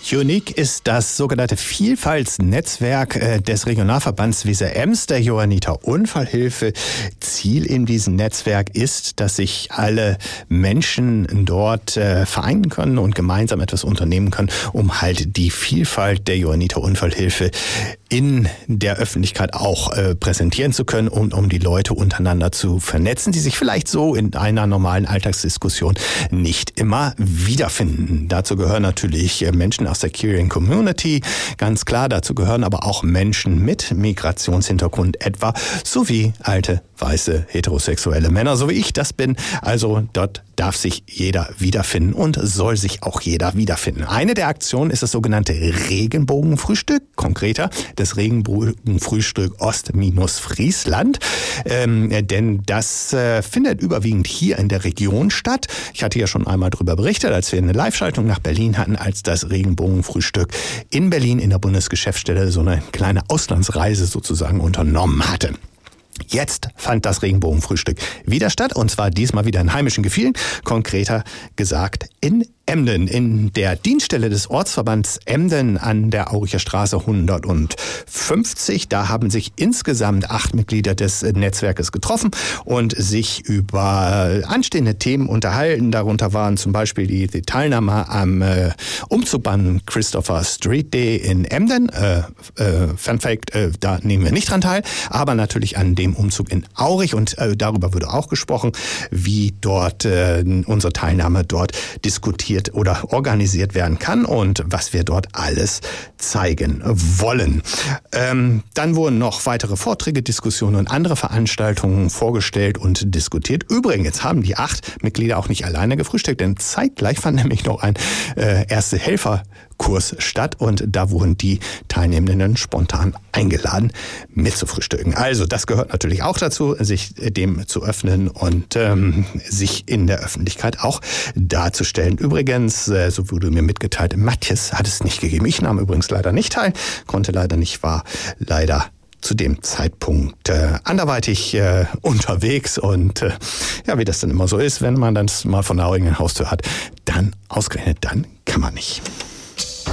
Unique ist das sogenannte Vielfaltsnetzwerk des Regionalverbands Weser-Ems, der Johanniter Unfallhilfe. Ziel in diesem Netzwerk ist, dass sich alle Menschen dort vereinen können und gemeinsam etwas unternehmen können, um halt die Vielfalt der Johanniter Unfallhilfe in der Öffentlichkeit auch präsentieren zu können und um die Leute untereinander zu vernetzen, die sich vielleicht so in einer normalen Alltagsdiskussion nicht immer wiederfinden. Dazu gehören natürlich Menschen aus der Queering Community, ganz klar. Dazu gehören aber auch Menschen mit Migrationshintergrund etwa, sowie alte, weiße, heterosexuelle Männer, so wie ich das bin. Also dort darf sich jeder wiederfinden und soll sich auch jeder wiederfinden. Eine der Aktionen ist das sogenannte Regenbogenfrühstück, konkreter das Regenbogenfrühstück Ost-Friesland, denn das findet überwiegend hier in der Region statt. Ich hatte ja schon einmal darüber berichtet, als wir eine Live-Schaltung nach Berlin hatten, als das Regenbogenfrühstück in Berlin in der Bundesgeschäftsstelle so eine kleine Auslandsreise sozusagen unternommen hatte. Jetzt fand das Regenbogenfrühstück wieder statt, und zwar diesmal wieder in heimischen Gefilden, konkreter gesagt in Emden, in der Dienststelle des Ortsverbands Emden an der Auricher Straße 150. Da haben sich insgesamt 8 Mitglieder des Netzwerkes getroffen und sich über anstehende Themen unterhalten. Darunter waren zum Beispiel die Teilnahme am Umzug beim Christopher Street Day in Emden. Fun Fact, da nehmen wir nicht dran teil, aber natürlich an dem Umzug in Aurich, und darüber wurde auch gesprochen, wie dort unsere Teilnahme dort diskutiert oder organisiert werden kann und was wir dort alles zeigen wollen. Dann wurden noch weitere Vorträge, Diskussionen und andere Veranstaltungen vorgestellt und diskutiert. Übrigens haben die 8 Mitglieder auch nicht alleine gefrühstückt, denn zeitgleich fand nämlich noch ein Erste-Helfer-Kurs statt, und da wurden die Teilnehmenden spontan eingeladen, mitzufrühstücken. Also das gehört natürlich auch dazu, sich dem zu öffnen und sich in der Öffentlichkeit auch darzustellen. Übrigens, so wurde mir mitgeteilt, Matthias hat es nicht gegeben. Ich nahm übrigens leider nicht teil, konnte leider nicht, war leider zu dem Zeitpunkt anderweitig unterwegs, und ja, wie das dann immer so ist, wenn man das mal von der eigenen Haustür hat, dann ausgerechnet, dann kann man nicht.